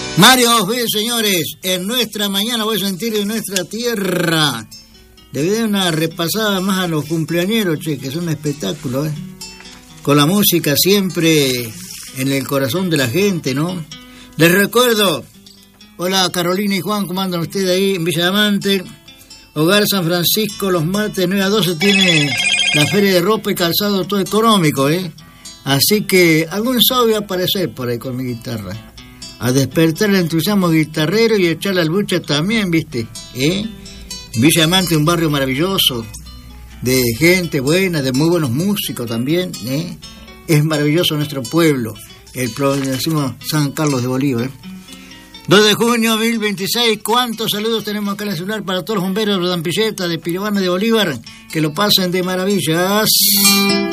Mario, bien señores, en nuestra mañana voy a sentir en nuestra tierra. Debe dar una repasada más a los cumpleañeros, che, que es un espectáculo, con la música siempre en el corazón de la gente, ¿no? Les recuerdo, hola Carolina y Juan, ¿cómo andan ustedes ahí en Villa Diamante? Hogar San Francisco, los martes 9 a 12 tiene la feria de ropa y calzado todo económico, Así que algún sábado voy a aparecer por ahí con mi guitarra, a despertar el entusiasmo guitarrero y echarle al buche también, ¿viste? Villa Diamante, un barrio maravilloso, de gente buena, de muy buenos músicos también, Es maravilloso nuestro pueblo, decimos San Carlos de Bolívar, 2 de junio 2026, ¿cuántos saludos tenemos acá en el celular para todos los bomberos de Dampilleta, de Piribana, de Bolívar? Que lo pasen de maravillas.